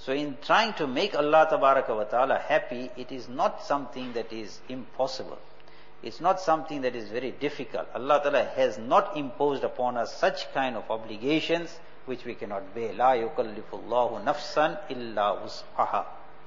So in trying to make Allah Tabaraka wa Ta'ala happy, it is not something that is impossible. It's not something that is very difficult. Allah Ta'ala has not imposed upon us such kind of obligations which we cannot bear. La yukallifullahu nafsan illa wus'aha.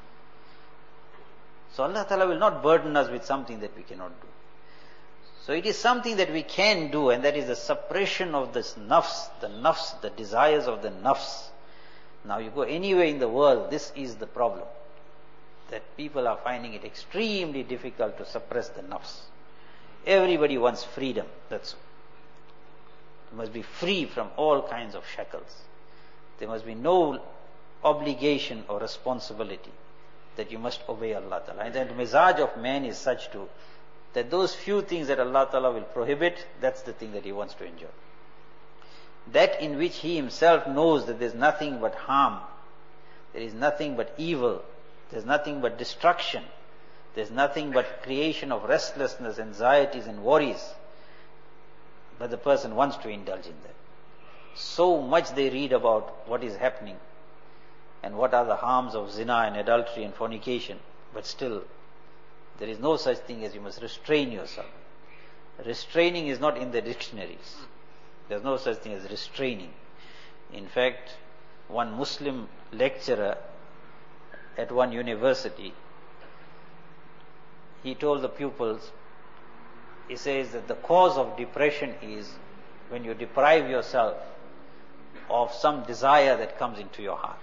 So Allah Ta'ala will not burden us with something that we cannot do. So it is something that we can do, and that is the suppression of this nafs, the desires of the nafs. Now you go anywhere in the world, this is the problem. That people are finding it extremely difficult to suppress the nafs. Everybody wants freedom, that's all. You must be free from all kinds of shackles. There must be no obligation or responsibility that you must obey Allah Ta'ala. And the mizaj of man is such too, that those few things that Allah Ta'ala will prohibit, that's the thing that he wants to enjoy. That in which he himself knows that there's nothing but harm, there is nothing but evil, there's nothing but destruction, there's nothing but creation of restlessness, anxieties and worries. But the person wants to indulge in that. So much they read about what is happening and what are the harms of zina and adultery and fornication, but still there is no such thing as you must restrain yourself. Restraining is not in the dictionaries. There's no such thing as restraining. In fact, one Muslim lecturer at one university, he told the pupils, he says that the cause of depression is when you deprive yourself of some desire that comes into your heart.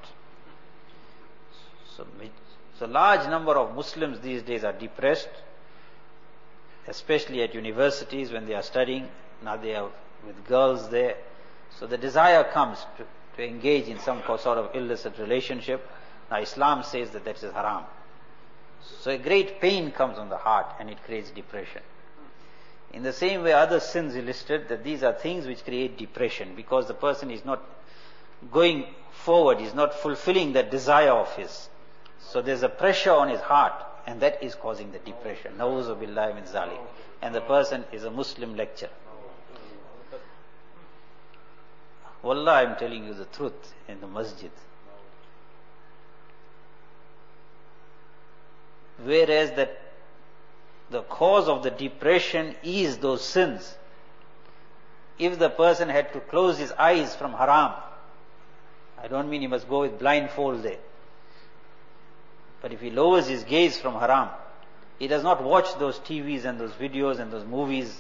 So large number of Muslims these days are depressed, especially at universities when they are studying. Now they are with girls there. So the desire comes to engage in some sort of illicit relationship. Now Islam says that is haram. So a great pain comes on the heart and it creates depression. In the same way, other sins listed, that these are things which create depression because the person is not going forward, is not fulfilling that desire of his. So there's a pressure on his heart, and that is causing the depression. Na'udhu billahi min zalik. And the person is a Muslim lecturer. Wallah, I'm telling you the truth in the masjid. Whereas that the cause of the depression is those sins. If the person had to close his eyes from haram, I don't mean he must go with blindfold there. But if he lowers his gaze from haram, he does not watch those TVs and those videos and those movies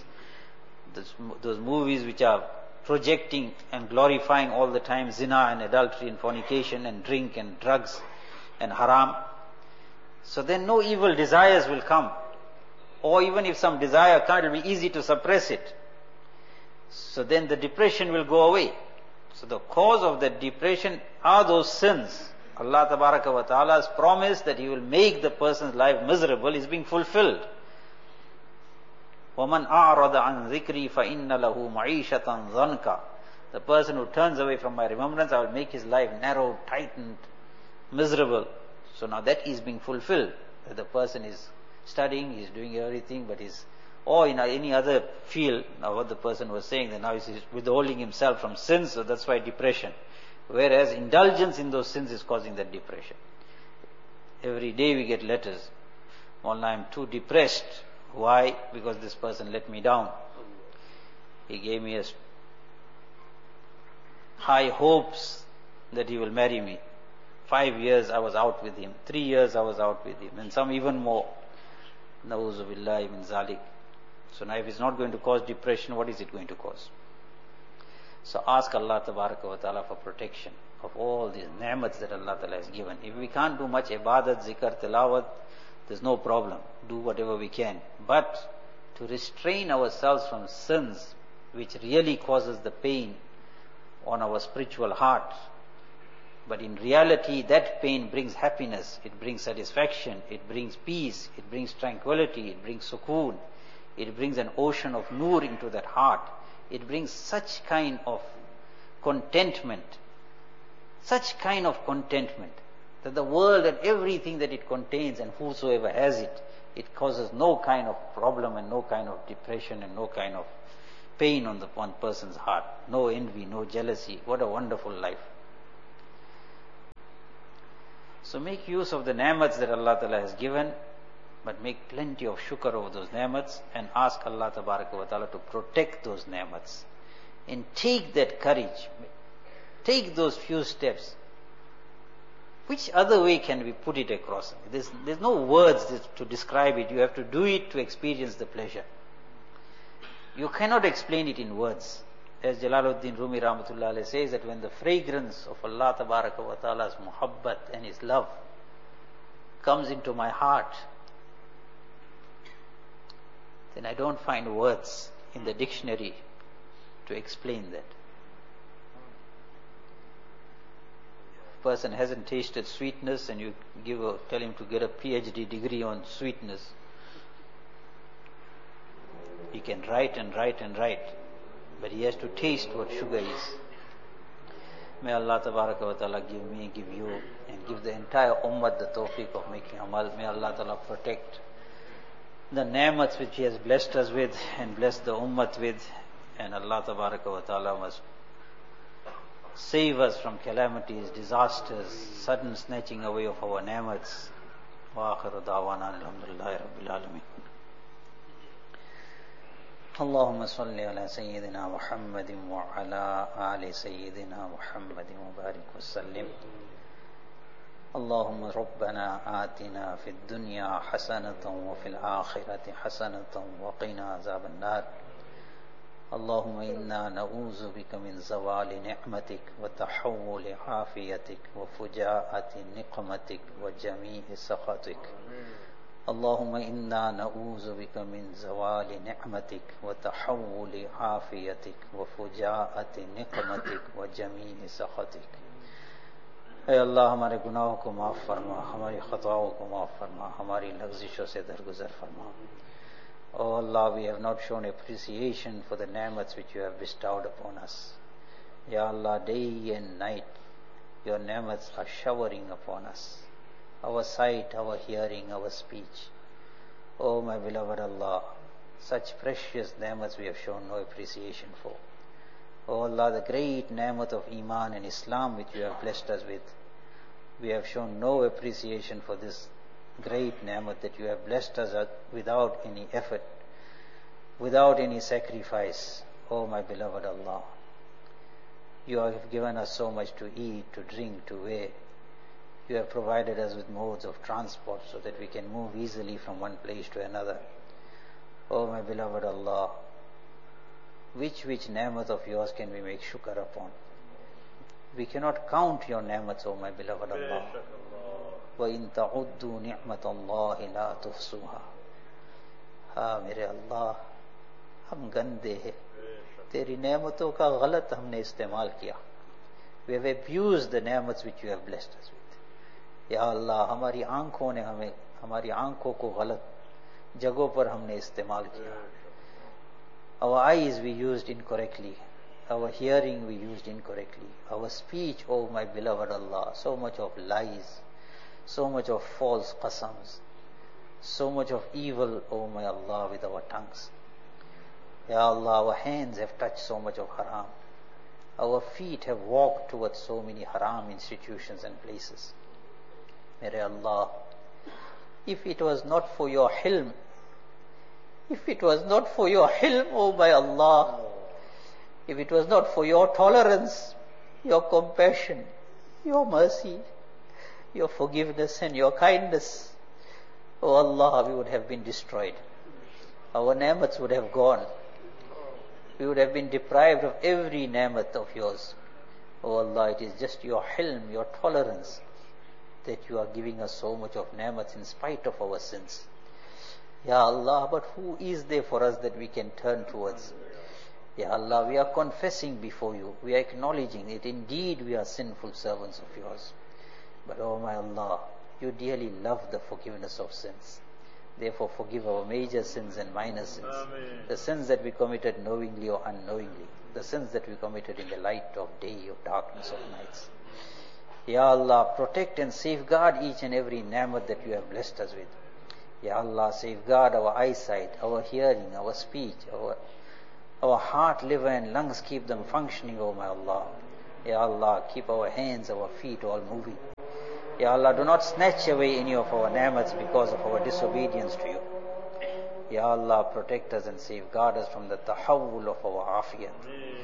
which are projecting and glorifying all the time zina and adultery and fornication and drink and drugs and haram. So then no evil desires will come. Or even if some desire comes, it will be easy to suppress it. So then the depression will go away. So the cause of the depression are those sins. Allah Tabaraka wa Ta'ala's promise that He will make the person's life miserable is being fulfilled. وَمَنْ أَعْرَضَ عَنْ ذِكْرِي فَإِنَّ لَهُ مَعِيشَةً ضَنْكَ. The person who turns away from my remembrance, I will make his life narrow, tightened, miserable. So now that is being fulfilled. That the person is studying, he is doing everything, but or in any other field, now what the person was saying, that now he is withholding himself from sins, so that's why depression. Whereas indulgence in those sins is causing that depression. Every day we get letters. Well, I am too depressed. Why? Because this person let me down. He gave me high hopes that he will marry me. 5 years I was out with him. 3 years I was out with him. And some even more. Na'udhu billahi min zalik. So now if it's not going to cause depression, what is it going to cause? So ask Allah Tabaraka wa Ta'ala for protection of all these ni'mats that Allah Ta'ala has given. If we can't do much ibadat, zikr, tilawat, there's no problem. Do whatever we can. But to restrain ourselves from sins which really causes the pain on our spiritual heart. But in reality, that pain brings happiness, it brings satisfaction, it brings peace, it brings tranquility, it brings sukoon, it brings an ocean of nur into that heart. It brings such kind of contentment, that the world and everything that it contains and whosoever has it, it causes no kind of problem and no kind of depression and no kind of pain on the one person's heart. No envy, no jealousy. What a wonderful life. So make use of the ni'mats that Allah Ta'ala has given, but make plenty of shukr over those ni'mats and ask Allah Ta'ala to protect those ni'mats. And take that courage, take those few steps. Which other way can we put it across? There's no words to describe it. You have to do it to experience the pleasure. You cannot explain it in words. As Jalaluddin Rumi Rahmatullah Alayhi says, that when the fragrance of Allah Ta'ala's muhabbat and His love comes into my heart, then I don't find words in the dictionary to explain that. If a person hasn't tasted sweetness and you tell him to get a PhD degree on sweetness, he can write and write and write, but he has to taste what sugar is. May Allah Ta'ala give me, give you, and give the entire ummah the tawfiq of making amal. May Allah Ta'ala protect the ni'mats which He has blessed us with and blessed the ummah with, and Allah Ta'ala must save us from calamities, disasters, sudden snatching away of our ni'mats. Wa akhiru da'wana alhamdulillahi rabbil alameen. اللهم صل على سيدنا محمد وعلى آل سيدنا محمد وبارك وسلم. اللهم ربنا آتنا في الدنيا حسنة وفي الآخرة حسنة وقنا عذاب النار. اللهم إنا نعوذ بك من زوال نعمتك وتحول عافيتك وفجاءة نقمتك وجميع سخطك. اللهم إنا نعوذ بك من زوال نعمتك وتحول عافيتك وفجاءة نقمتك وجميع سخطك. اے اللہ ہمارے گناہوں کو معاف فرما, ہماری خطاؤں کو معاف فرما, ہماری لغزشوں سے درگزر فرما. Oh Allah, we have not shown appreciation for the ni'mats which you have bestowed upon us. Ya Allah, day and night your ni'mats are showering upon us. Our sight, our hearing, our speech. Oh my beloved Allah, such precious ni'mats we have shown no appreciation for. Oh Allah, the great ni'mat of Iman and Islam which you have blessed us with, we have shown no appreciation for this great ni'mat that you have blessed us without any effort, without any sacrifice. Oh my beloved Allah, you have given us so much to eat, to drink, to wear. You have provided us with modes of transport so that we can move easily from one place to another. Oh my beloved Allah, which ni'mat of yours can we make shukr upon? We cannot count your ni'mats, oh my beloved Allah. وَإِن تَعُدُّوا نِعْمَةَ اللَّهِ لَا تُحْصُوهَا. ہاں میرے اللہ, ہم گندے ہیں, تیری نعمتوں کا غلط ہم نے استعمال کیا. We have abused the ni'mats which you have blessed us with. یا اللہ, ہماری آنکھوں نے ہماری آنکھوں کو غلط جگہوں پر ہم نے استعمال کیا. Our eyes we used incorrectly. Our hearing we used incorrectly. Our speech, oh my beloved Allah, so much of lies, so much of false qasams, so much of evil, oh my Allah, with our tongues. Ya Allah, our hands have touched so much of haram. Our feet have walked towards so many haram institutions and places. Mere Allah, if it was not for your hilm, if it was not for your hilm, oh my Allah, if it was not for your tolerance, your compassion, your mercy, your forgiveness and your kindness, oh Allah, we would have been destroyed. Our ni'mats would have gone. We would have been deprived of every ni'mat of yours. Oh Allah, it is just your hilm, your tolerance, that you are giving us so much of ni'mats in spite of our sins. Ya Allah, but who is there for us that we can turn towards? Ya Allah, we are confessing before you. We are acknowledging that indeed we are sinful servants of yours. But oh my Allah, you dearly love the forgiveness of sins. Therefore forgive our major sins and minor sins. Amen. The sins that we committed knowingly or unknowingly. The sins that we committed in the light of day, of darkness, of nights. Ya Allah, protect and safeguard each and every ni'mat that you have blessed us with. Ya Allah, safeguard our eyesight, our hearing, our speech, our heart, liver and lungs, keep them functioning, oh my Allah. Ya Allah, keep our hands, our feet all moving. Ya Allah, do not snatch away any of our ni'mats because of our disobedience to you. Ya Allah, protect us and safeguard us from the tahawul of our afiyat.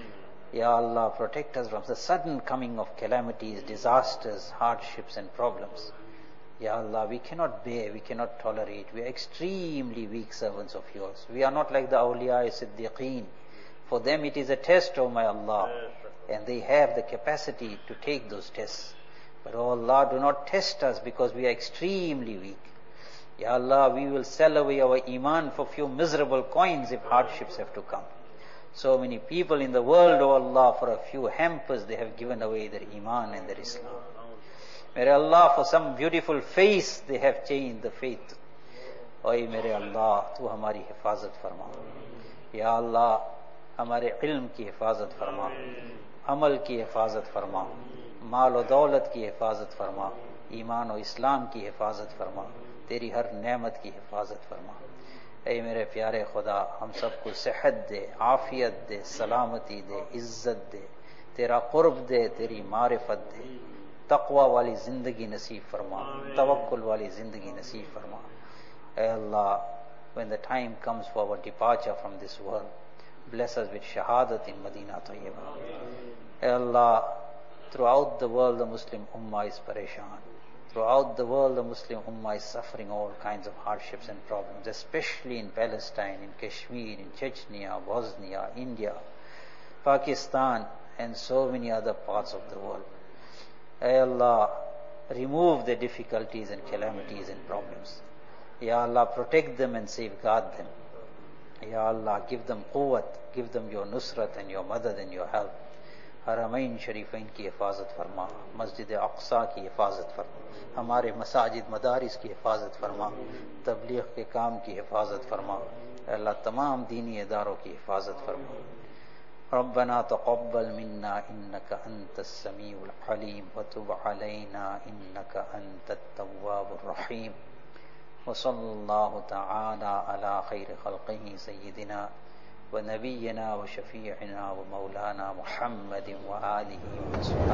Ya Allah, protect us from the sudden coming of calamities, disasters, hardships and problems. Ya Allah, we cannot bear, we cannot tolerate. We are extremely weak servants of yours. We are not like the awliya siddiqeen. For them it is a test, O my Allah, and they have the capacity to take those tests. But O Allah, do not test us because we are extremely weak. Ya Allah, we will sell away our iman for few miserable coins if hardships have to come. So many people in the world, O Allah, for a few hampers they have given away their iman and their Islam. May Allah, for some beautiful face they have changed the faith. Oy mere Allah, tu hamari hifazat farma. Ya Allah, hamare ilm ki hifazat farma, amal ki hifazat farma, माल और दौलत की हिफाजत फरमा, ईमान और इस्लाम की हिफाजत फरमा, तेरी हर नेमत की हिफाजत फरमा। ऐ मेरे प्यारे खुदा, हम सबको सेहत दे, आफियत दे, सलामती दे, इज्जत दे, तेरा कुर्ब दे, तेरी मारिफत दे, तकवा वाली जिंदगी नसीब फरमा, तवक्कुल वाली जिंदगी नसीब फरमा। ऐ अल्लाह, when the time comes for our departure from this world, bless us with shahadat in Madinah Tayyibah. I Allah, throughout the world the Muslim Ummah is pareshan. Throughout the world the Muslim Ummah is suffering all kinds of hardships and problems, especially in Palestine, in Kashmir, in Chechnya, Bosnia, India, Pakistan and so many other parts of the world. Ay Allah, remove the difficulties and calamities and problems. Ya Allah, protect them and safeguard them. Ya Allah, give them quwwat, give them your nusrat and your madad and your help. हरमैन शरीफैन की हिफाजत फरमा, मस्जिद अक्सा की हिफाजत फरमा, हमारे मसाजिद मदारिस की हिफाजत फरमा, तबलीग के काम की हिफाजत फरमा। अल्लाह, तमाम दीनी इदारों की हिफाजत फरमा। रब्बना तक़ब्बल मिन्ना इन्नका अंतस समीउल अलीम व तुब अलैना इन्नका अंतत तव्वाबुर रहीम। व सल्लल्लाहु तआला अला खैर खल्क़िही सय्यिदिना व नबीना व शफीअना व मौलाना मुहम्मद व आलिहि व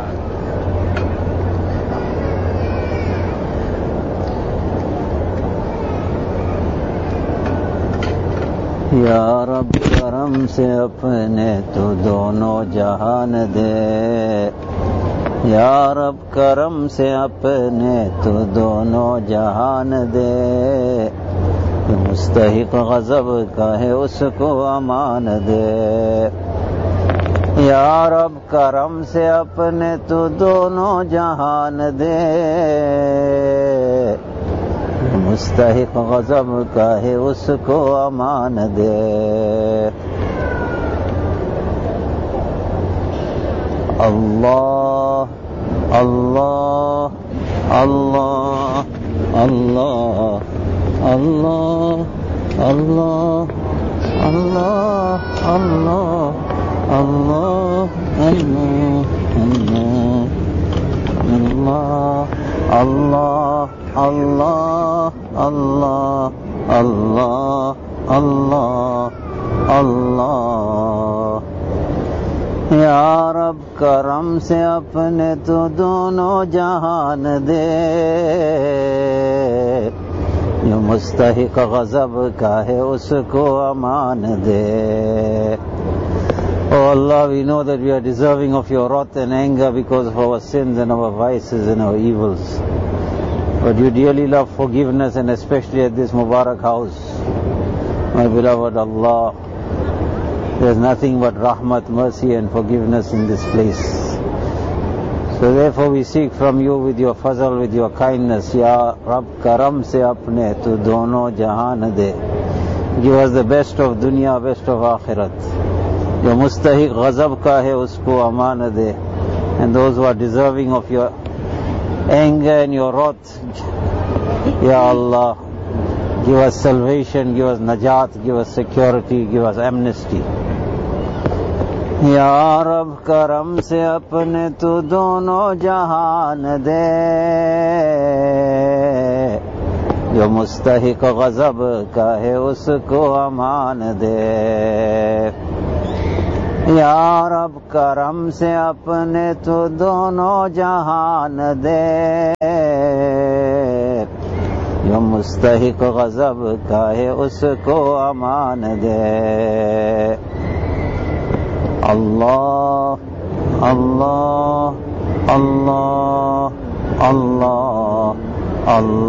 सहाबिहि। या रब करम से अपने तो दोनों जहान दे, या रब करम से अपने तो दोनों जहान दे, मुस्तहिक गज़ब का है उसको अमान दे। या रब करम से अपने तो दोनों जहान दे, मुस्तहिक गज़ब का है उसको अमान दे। अल्लाह अल्लाह अल्लाह अल्लाह Allah, Allah, Allah, Allah, Allah, Allah, Allah, Allah, Allah, Allah, Allah। या रब करम से अपने तो दोनों जहान दे, जो मुस्तहिक गज़ब का है उसको अमान दे। Oh Allah, we know that we are deserving of your wrath and anger because of our sins and our vices and our evils. But you dearly love forgiveness, and especially at this Mubarak house. My beloved Allah, there's nothing but rahmat, mercy and forgiveness in this place. So therefore we seek from you with your fazl, with your kindness, Ya Rab, karam se apne tu dono jahan de. Give us the best of dunya, best of akhirat. Jo mustahiq ghazab ka hai usko aman de. And those who are deserving of your anger and your wrath, Ya Allah, give us salvation, give us najat, give us security, give us amnesty. या रब करम से अपने तो दोनों जहान दे, जो मुस्तहिक गज़ब का है उसको अमान दे। या रब करम से अपने तो दोनों जहान दे, जो मुस्तहिक गज़ब का है उसको अमान दे। अल्लाह अल्लाह अल्लाह अल्लाह अल्लाह।